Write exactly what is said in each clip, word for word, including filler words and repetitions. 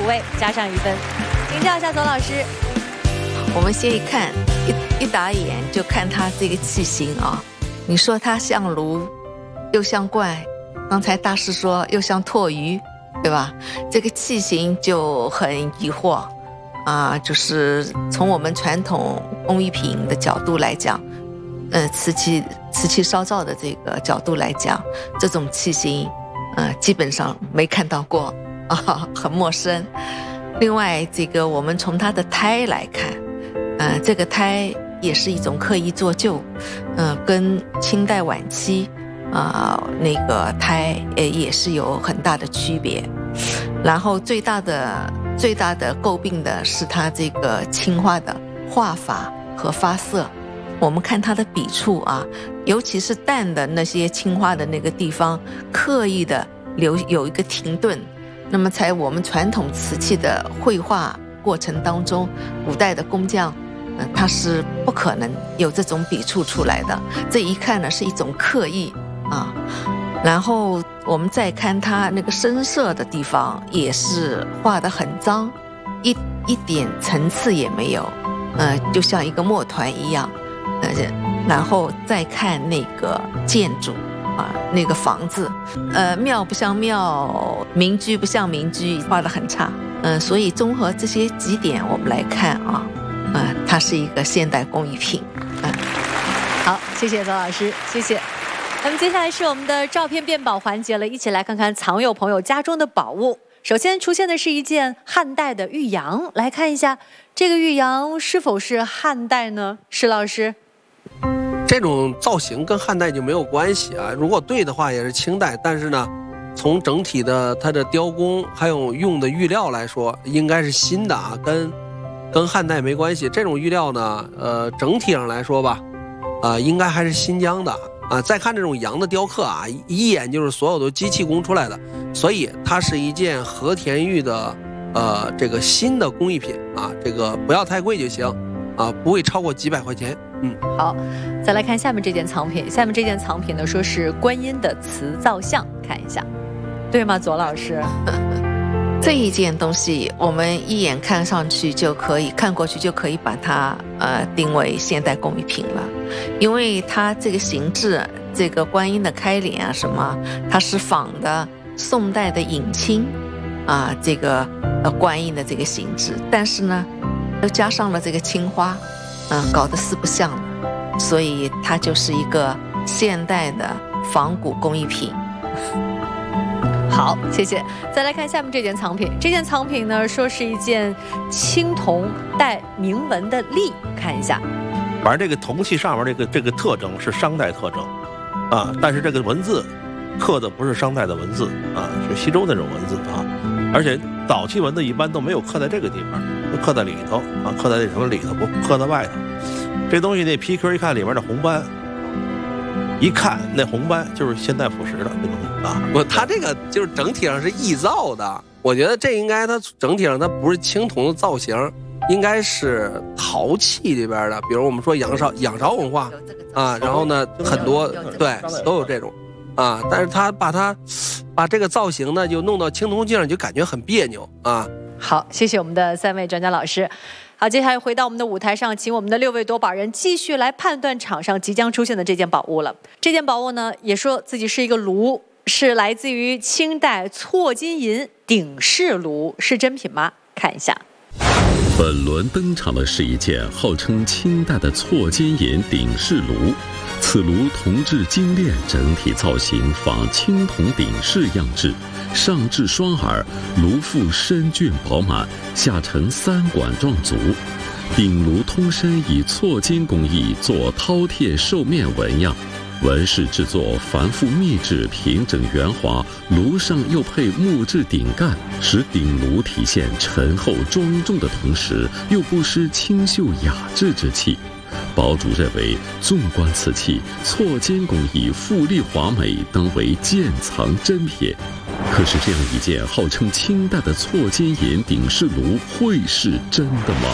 五位，加上一分。请教一下左老师。 我们先一看，一一打眼就看它这个器型啊，你说它像炉，又像罐，刚才大师说又像唾盂，对吧？这个器型就很疑惑啊，就是从我们传统工艺品的角度来讲，呃，瓷器瓷器烧造的这个角度来讲，这种器型，呃，基本上没看到过啊，很陌生。另外，这个我们从它的胎来看。呃，这个胎也是一种刻意做旧，呃，跟清代晚期啊、呃、那个胎呃也是有很大的区别。然后最大的最大的诟病的是它这个青花的画法和发色。我们看它的笔触啊，尤其是淡的那些青花的那个地方，刻意的留有一个停顿，那么在我们传统瓷器的绘画过程当中，古代的工匠。嗯，他是不可能有这种笔触出来的，这一看呢是一种刻意啊。然后我们再看它那个深色的地方，也是画得很脏，一一点层次也没有，呃，就像一个墨团一样。呃，然后再看那个建筑啊，那个房子，呃，庙不像庙，民居不像民居，画得很差。嗯、呃，所以综合这些几点，我们来看啊。啊、嗯，它是一个现代工艺品。嗯， 好，谢谢左老师，谢谢。那么接下来是我们的照片辨宝环节了，一起来看看藏友朋友家中的宝物。首先出现的是一件汉代的玉羊，来看一下这个玉羊是否是汉代呢？施老师， 这种造型跟汉代就没有关系啊。如果对的话，也是清代，但是呢，从整体的它的雕工还有用的玉料来说，应该是新的啊，跟。跟汉代没关系，这种玉料呢，呃，整体上来说吧，呃，应该还是新疆的啊。再看这种羊的雕刻啊，一眼就是所有的机器工出来的，所以它是一件和田玉的，呃，这个新的工艺品啊，这个不要太贵就行啊，不会超过几百块钱。嗯， 好，再来看下面这件藏品，下面这件藏品呢，说是观音的瓷造像，看一下，对吗，左老师？ 这一件东西，我们一眼看上去就可以看过去就可以把它呃定为现代工艺品了，因为它这个形制，这个观音的开脸啊什么，它是仿的宋代的隐青啊，这个呃观音的这个形制，但是呢，又加上了这个青花，嗯、呃，搞得四不像了，所以它就是一个现代的仿古工艺品。 好，谢谢。再来看下面这件藏品，这件藏品呢，说是一件青铜带铭文的历，看一下。 反正这个铜器上面这个这个特征是商代特征，啊，但是这个文字刻的不是商代的文字啊，是西周那种文字啊，而且早期文字一般都没有刻在这个地方，都刻在里头啊，刻在这什么里头，不刻在外头。这东西那皮壳一看里面的红斑。一看那红斑就是现代腐蚀的这东西啊！ 不，它这个就是整体上是臆造的。我觉得这应该它整体上它不是青铜的造型，应该是陶器里边的，比如我们说仰韶仰韶文化啊，然后呢很多对都有这种啊，但是它把它把这个造型呢就弄到青铜器上，就感觉很别扭啊。 好，谢谢我们的三位专家老师。好，接下来回到我们的舞台上，请我们的六位夺宝人继续来判断场上即将出现的这件宝物了。这件宝物呢，也说自己是一个炉，是来自于清代错金银鼎式炉，是真品吗？看一下。 本轮登场的是一件号称清代的错金银鼎式炉，此炉铜制精炼，整体造型仿青铜鼎式样制。上至双耳，炉腹深俊饱满，下呈三管状足。鼎炉通身以错金工艺做饕餮兽面纹样，纹饰制作繁复密制，平整圆滑。炉上又配木质鼎干，使鼎炉体现沉厚庄重的同时，又不失清秀雅致之气。堡主认为，纵观此器，错金工艺富丽华美，当为鉴藏珍品。可是，这样一件号称清代的错金银鼎式炉，会是真的吗？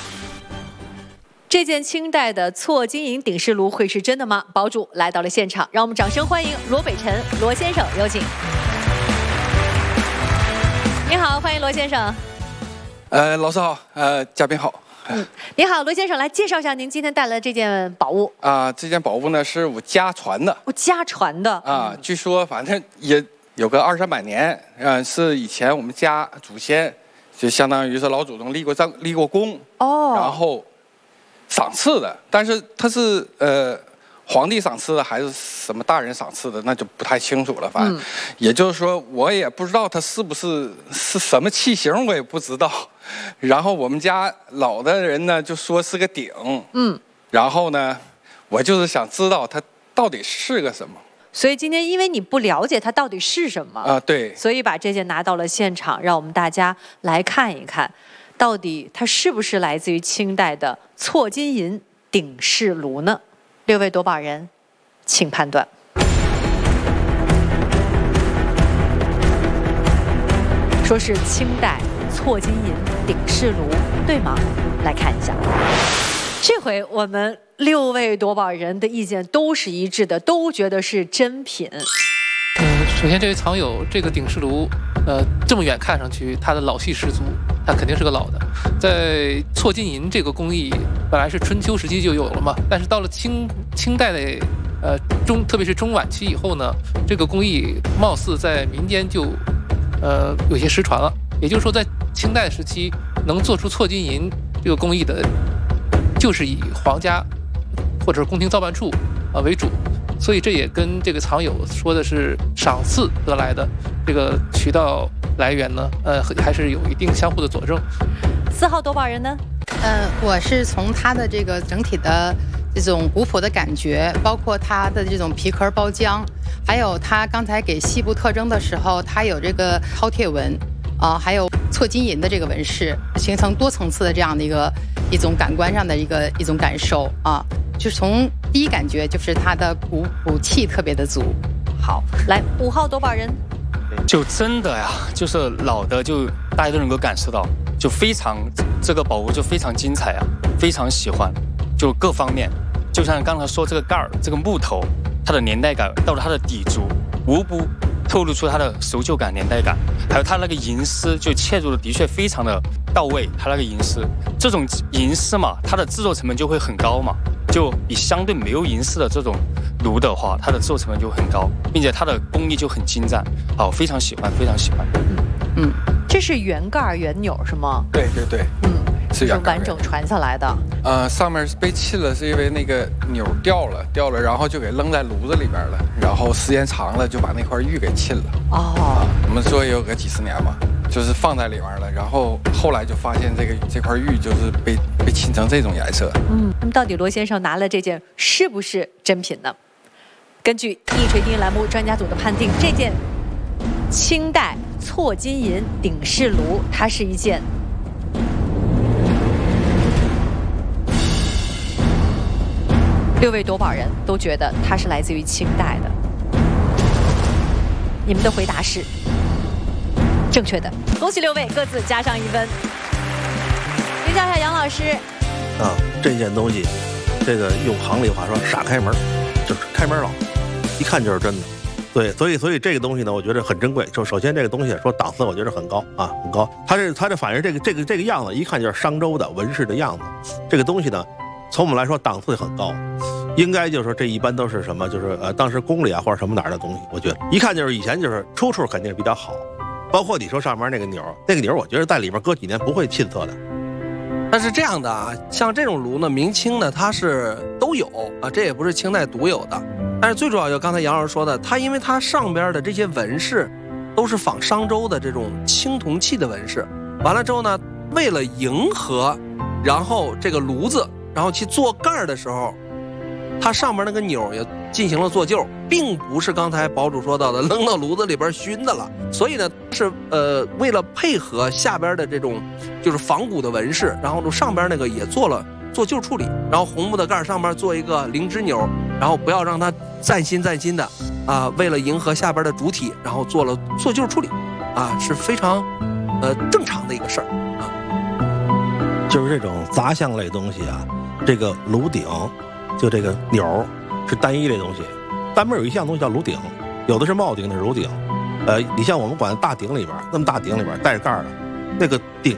这件清代的错金银鼎式炉会是真的吗？堡主来到了现场，让我们掌声欢迎罗北辰罗先生，有请。你好，欢迎罗先生。 呃，老师好，呃，嘉宾好。 嗯，您好，罗先生，来介绍一下您今天带来的这件宝物。 啊、呃，这件宝物呢是我家传的。 我家传的啊、呃，据说反正也有个二三百年，呃，是以前我们家祖先，就相当于是老祖宗立过葬、立过功， 哦， 然后赏赐的。但是它是呃皇帝赏赐的还是什么大人赏赐的，那就不太清楚了。反正、嗯、也就是说，我也不知道它是不是是什么器型，我也不知道。然后我们家老的人呢就说是个鼎，嗯，然后呢，我就是想知道它到底是个什么。 所以今天因为你不了解它到底是什么啊、呃，对， 所以把这件拿到了现场，让我们大家来看一看，到底它是不是来自于清代的错金银鼎式炉呢？六位夺宝人，请判断。说是清代错金银鼎式炉，对吗？来看一下，这回我们六位夺宝人的意见都是一致的，都觉得是真品。 嗯，首先这位藏友，这个鼎式炉，呃，这么远看上去，它的老气十足，它肯定是个老的。在错金银这个工艺，本来是春秋时期就有了嘛，但是到了清清代的呃中，特别是中晚期以后呢，这个工艺貌似在民间就呃有些失传了。也就是说，在清代时期能做出错金银这个工艺的，就是以皇家或者是宫廷造办处啊为主。所以这也跟这个藏友说的是赏赐得来的这个渠道来源呢，呃，还是有一定相互的佐证。 四号夺宝人呢？ 呃，我是从它的这个整体的这种古朴的感觉，包括它的这种皮壳包浆，还有它刚才给细部特征的时候，它有这个饕餮纹啊、呃，还有错金银的这个纹饰，形成多层次的这样的一个一种感官上的一个一种感受啊。就从第一感觉就是它的骨骨气特别的足。 好，来五号夺宝人， 就真的呀，就是老的就大家都能够感受到，就非常这个宝物就非常精彩啊，非常喜欢，就各方面，就像刚才说这个盖儿这个木头，它的年代感到了它的底足，无不透露出它的守旧感、年代感，还有它那个银丝就切入的的确非常的到位，它那个银丝，这种银丝嘛，它的制作成本就会很高嘛。就比相对没有银饰的这种炉的话，它的制作成本就很高，并且它的工艺就很精湛，好，非常喜欢，非常喜欢。 嗯嗯，这是圆盖圆钮是吗？ 对对对， 嗯， 是圆盖完整传下来的。 呃，上面被沁了，是因为那个钮掉了，掉了，然后就给扔在炉子里边了，然后时间长了就把那块玉给沁了。 哦， 啊，我们说也有个几十年嘛。就是放在里面了，然后后来就发现这个这块玉就是被被沁成这种颜色。 嗯，那么到底罗先生拿了这件是不是真品呢？根据一锤定音栏目专家组的判定，这件清代错金银鼎式炉，它是一件六位夺宝人都觉得它是来自于清代的。你们的回答是正确的，恭喜六位各自加上一分。请教一下杨老师。 啊，这件东西，这个用行里话说，傻开门，就是开门了，一看就是真的。对，所以所以这个东西呢，我觉得很珍贵。就首先这个东西说档次，我觉得很高啊，很高。它这它这反正这个这个这个样子，一看就是商周的纹饰的样子。这个东西呢，从我们来说档次很高，应该就是说这一般都是什么，就是呃当时宫里啊或者什么哪儿的东西，我觉得一看就是以前就是出处肯定是比较好。包括你说上面那个钮，那个钮我觉得在里边搁几年不会沁色的。 但是这样的啊，像这种炉呢，明清的它是都有啊，这也不是清代独有的。但是最主要就刚才杨老师说的，它因为它上边的这些纹饰都是仿商周的这种青铜器的纹饰，完了之后呢，为了迎合，然后这个炉子，然后去做盖的时候，它上面那个钮也进行了做旧，并不是刚才堡主说到的扔到炉子里边熏的了。所以呢，是呃为了配合下边的这种就是仿古的纹饰，然后上边那个也做了做旧处理，然后红木的盖上边做一个灵芝钮，然后不要让它崭新崭新的啊，为了迎合下边的主体，然后做了做旧处理，啊，是非常呃正常的一个事儿啊。 就是这种杂项类东西啊，这个炉顶就这个钮是单一类东西，单门有一项东西叫炉顶，有的是帽顶，那是炉顶。呃，你像我们管大鼎里边，那么大鼎里边带着盖的，那个顶